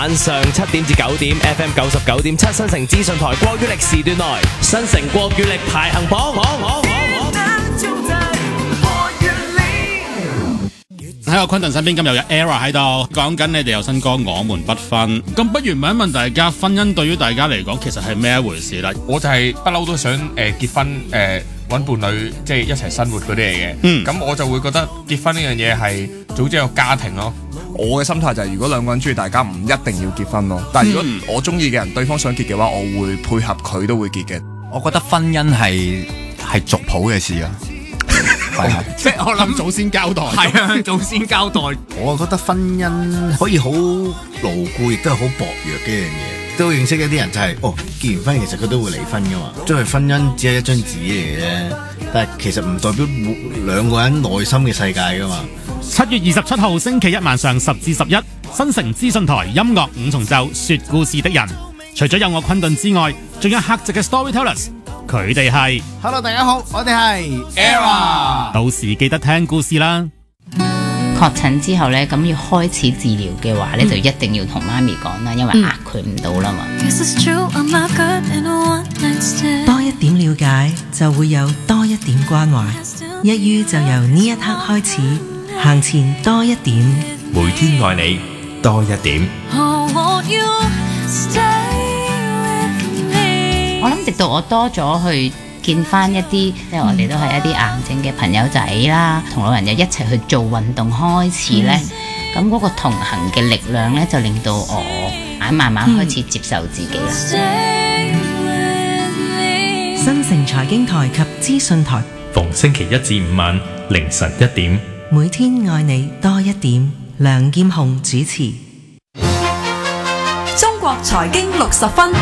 晚上7點至9點 FM 99.7新城資訊台國語力時段內，新城國語力排行榜。 喺我昆頓身邊，今日有 Era 喺度，講緊你哋有新歌《我們不分》。咁不如問一問大家，婚姻對於大家嚟講，其實係咩一回事啦？ 我就係不嬲都想結婚揾伴侶，即係一齊生活嗰啲嚟嘅。咁我就會覺得結婚呢樣嘢係組織一個家庭咯。 我嘅心態就係，如果兩個人中意大家，唔一定要結婚咯。但係如果我中意嘅人，對方想結嘅話，我會配合佢都會結嘅。 我覺得婚姻係族譜嘅事啊。係啊， 即係我諗祖先交代。 係啊，祖先交代。我覺得婚姻可以好牢固，亦都係好薄弱嘅一樣嘢。都認識一啲人就係，結完婚其實佢都會離婚噶嘛。因為婚姻只係一張紙嚟嘅啫，但係其實唔代表兩個人內心嘅世界噶嘛。 7月27號星期一晚上10至11，新城資訊台音樂五重奏說故事的人，除咗有我昆頓之外，仲有客席嘅 Storytellers， 佢哋係 Hello 大家好，我哋係 Era， 到時記得聽故事啦。 確診之後咧，咁要開始治療嘅話咧，就一定要同媽咪講啦，因為呃佢唔到啦嘛。 多一點了解，就會有多一點關懷。一於就由呢一刻開始，行前多一點， 每天愛你多一點。 我諗直到我多咗去見翻一啲，即係我哋都係一啲癌症嘅朋友仔啦，同老人又一齊去做運動開始咧，咁嗰個同行嘅力量咧，就令到我慢慢開始接受自己啦。 新城財經台及資訊台， 逢星期1至5晚凌晨1點， 每天愛你多一點。梁劍虹主持。 中國財經60分。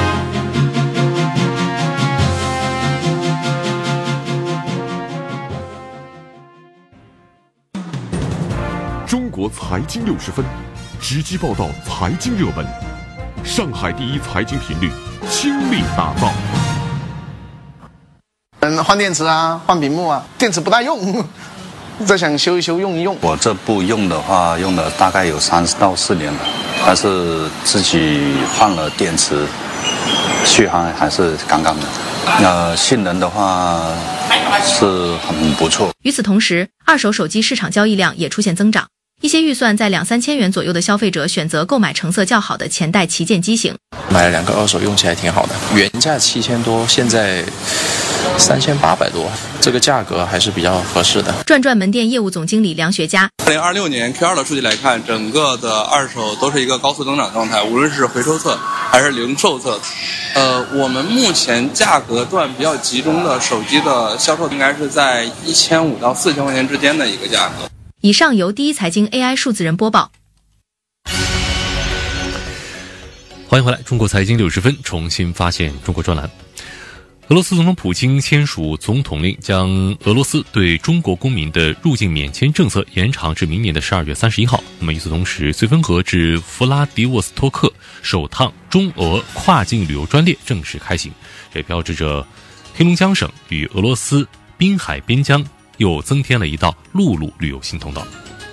中国财经60分，直击报道财经热门，上海第一财经频率，倾力打造。 换电池啊，换屏幕啊，电池不大用，再想修一修用一用。 我这部用的话，用了大概有3到4年了，但是自己换了电池，续航还是杠杠的。性能的话是很不错。 与此同时，二手手机市场交易量也出现增长。一些预算在2-3千元左右的消费者选择购买成色较好的前代旗舰机型。 买了2个二手用起来挺好的，原价7000多，现在3800多，这个价格还是比较合适的。 转转门店业务总经理梁学佳 ，2026年 Q2 的数据来看，整个的二手都是一个高速增长状态，无论是回收侧还是零售侧。我们目前价格段比较集中的手机的销售应该是在1500到4000块钱之间的一个价格。 以上由第一财经 AI 数字人播报。 欢迎回来，中国财经60分，重新发现中国专栏。俄罗斯总统普京签署总统令，将俄罗斯对中国公民的入境免签政策延长至明年的12月31号。那么与此同时，绥芬河至弗拉迪沃斯托克首趟中俄跨境旅游专列正式开行，这标志着黑龙江省与俄罗斯滨海边疆又增添了一道陆路旅游新通道。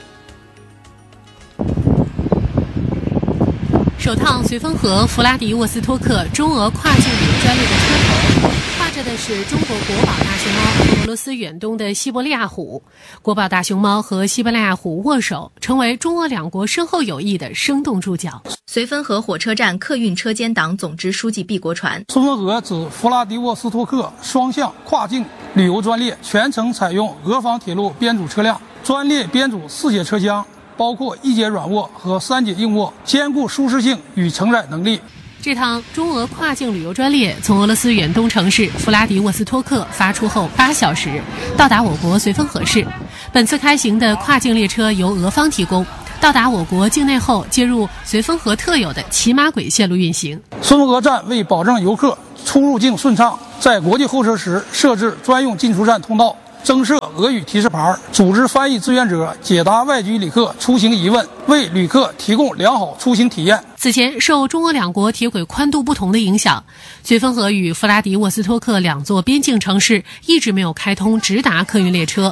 首趟绥芬河弗拉迪沃斯托克中俄跨境旅游专列的车头画着的是中国国宝大熊猫和俄罗斯远东的西伯利亚虎。国宝大熊猫和西伯利亚虎握手，成为中俄两国深厚友谊的生动注脚。 绥芬河火车站客运车间党总支书记毕国传， 绥芬河至弗拉迪沃斯托克双向跨境旅游专列全程采用俄方铁路编组车辆，专列编组4节车厢，包括1节软卧和3节硬卧，兼顾舒适性与承载能力。 这趟中俄跨境旅游专列从俄罗斯远东城市弗拉迪沃斯托克发出后8小时，到达我国绥芬河市。本次开行的跨境列车由俄方提供，到达我国境内后接入绥芬河特有的骑马轨线路运行。 绥芬河站为保证游客出入境顺畅，在国际候车时设置专用进出站通道，增设俄语提示牌，组织翻译志愿者解答外籍旅客出行疑问，为旅客提供良好出行体验。 此前，受中俄两国铁轨宽度不同的影响，绥芬河与弗拉迪沃斯托克2座边境城市一直没有开通直达客运列车。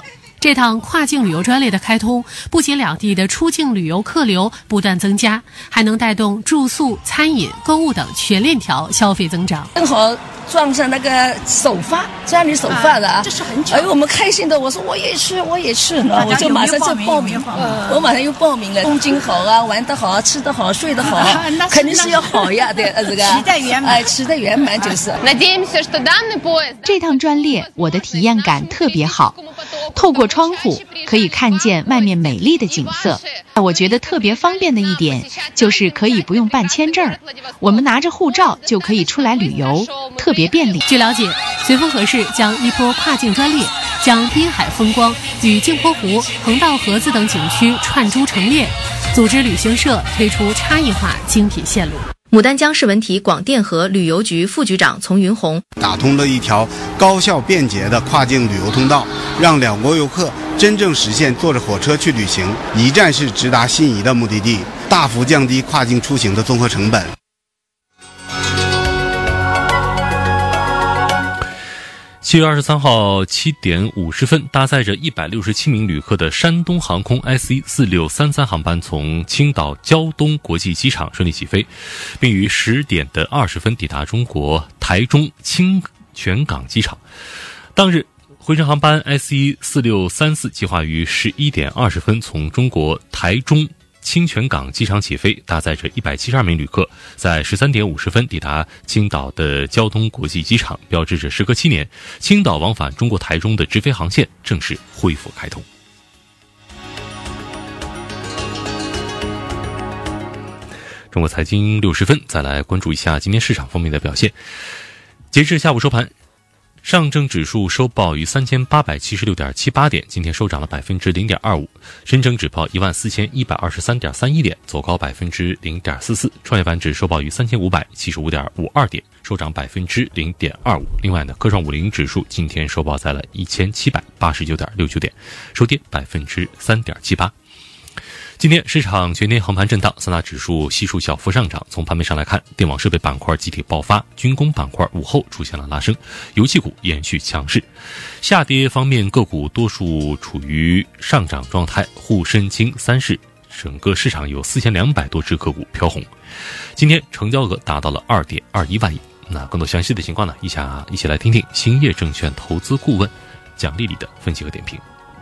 这趟跨境旅游专列的开通，不仅两地的出境旅游客流不断增加，还能带动住宿、餐饮、购物等全链条消费增长。 正好撞上那个首发，家里首发的这是很巧。 哎，我们开心的，我说我也去，然后我就马上就报名，我马上又报名了。风景好啊，玩得好啊，吃得好，睡得好，肯定是要好呀，对，这个期待圆满， 期待圆满就是。 这趟专列我的体验感特别好，透过窗户可以看见外面美丽的景色。我觉得特别方便的一点就是可以不用办签证，我们拿着护照就可以出来旅游，特别便利。 据了解，随风合适将一波跨境专列将滨海风光与镜泊湖、横道河子等景区串珠成列，组织旅行社推出差异化精品线路。 牡丹江市文体广电和旅游局副局长丛云红打通了一条高效便捷的跨境旅游通道，让两国游客真正实现坐着火车去旅行，一站式直达心仪的目的地，大幅降低跨境出行的综合成本。 7月23号7点50分，搭载着167名旅客的山东航空 SE4633 航班从青岛胶东国际机场顺利起飞，并于10点20分抵达中国台中清泉港机场。当日回程航班 SE4634 计划于11点20分从中国台中清泉港机场起飞，搭载着172名旅客，在13点50分抵达青岛的胶东国际机场，标志着时隔7年，青岛往返中国台中的直飞航线正式恢复开通。中国财经60分，再来关注一下今天市场方面的表现。截至下午收盘，上证指数收报于3876.78点，今天收涨了 0.25%， 深成指报14123.31点，走高 0.44%， 创业板指收报于3575.52点，收涨 0.25%。 另外呢，科创50指数今天收报在了1789.69点，收跌 3.78%。今天市场全天横盘震荡，三大指数悉数小幅上涨。从盘面上来看，电网设备板块集体爆发，军工板块午后出现了拉升，油气股延续强势。下跌方面，个股多数处于上涨状态，沪深京三市整个市场有4200多只个股飘红。今天成交额达到了 2.21万亿。那更多详细的情况呢，一起来听听兴业证券投资顾问蒋丽丽的分析和点评。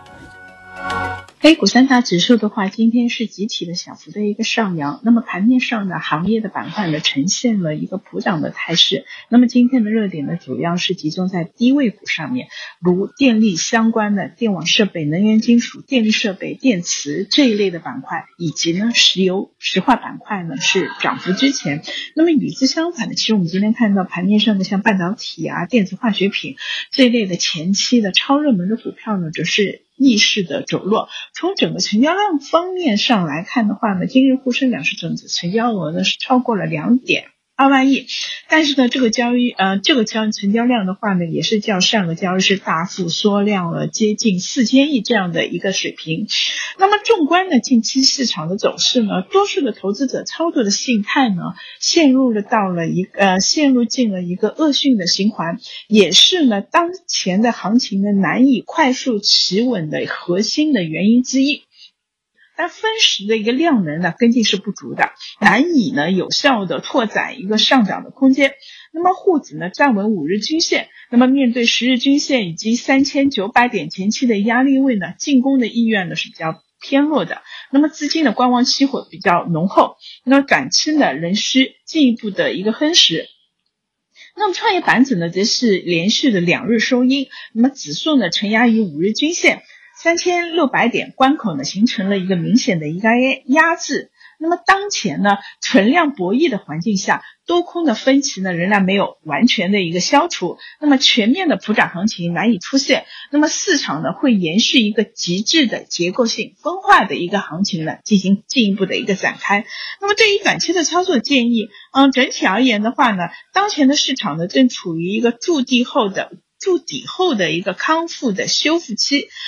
A 股三大指数的话，今天是集体的小幅的一个上扬。那么盘面上呢，行业的板块呢呈现了一个普涨的态势。那么今天的热点呢，主要是集中在低位股上面，如电力相关的电网设备、能源金属、电力设备、电池这一类的板块，以及呢石油石化板块呢是涨幅居前。那么与之相反的，其实我们今天看到盘面上的像半导体啊、电子化学品这一类的前期的超热门的股票呢，则是逆势的走弱。从整个成交量方面上来看的话呢，今日沪深两市整体成交额呢是超过了2.2万亿，但是呢，这个成交量的话呢，也是较上个交易日大幅缩量了接近4000亿这样的一个水平。那么纵观呢近期市场的走势呢，多数的投资者操作的心态呢，陷入进了一个恶性的循环，也是呢当前的行情呢难以快速企稳的核心的原因之一。但分时的一个量能呢跟进是不足的，难以呢有效的拓展一个上涨的空间。那么沪指呢站稳5日均线，那么面对10日均线以及3900点前期的压力位呢，进攻的意愿呢是比较偏弱的。那么资金的观望期会比较浓厚，那么短期呢仍需进一步的一个分时。那么创业板指呢则是连续的2日收阴，那么指数呢承压于5日均线3600点关口呢，形成了一个明显的一个压制。那么当前呢，存量博弈的环境下，多空的分歧呢仍然没有完全的一个消除，那么全面的普涨行情难以出现。那么市场呢会延续一个极致的结构性分化的一个行情呢，进行进一步的一个展开。那么对于短期的操作建议，整体而言的话呢，当前的市场呢正处于一个筑底后的一个康复的修复期。